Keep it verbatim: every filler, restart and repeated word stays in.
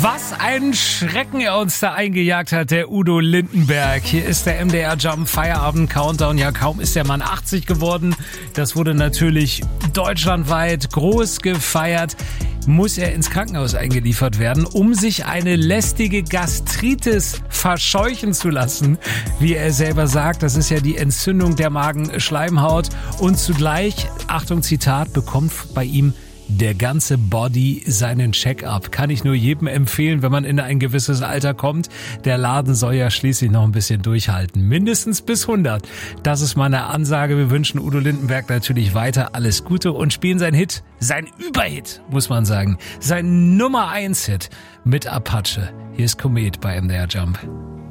Was ein Schrecken er uns da eingejagt hat, der Udo Lindenberg. Hier ist der M D R Jump Feierabend Countdown. Ja, kaum ist der Mann achtzig geworden. Das wurde natürlich deutschlandweit groß gefeiert. Muss er ins Krankenhaus eingeliefert werden, um sich eine lästige Gastritis verscheuchen zu lassen. Wie er selber sagt, das ist ja die Entzündung der Magenschleimhaut. Und zugleich, Achtung Zitat, bekommt bei ihm der ganze Body seinen Check-up. Kann ich nur jedem empfehlen, wenn man in ein gewisses Alter kommt. Der Laden soll ja schließlich noch ein bisschen durchhalten. Mindestens bis hundert. Das ist meine Ansage. Wir wünschen Udo Lindenberg natürlich weiter alles Gute und spielen sein Hit, sein Überhit, muss man sagen. Sein Nummer eins Hit mit Apache. Hier ist Komet bei M D R Jump.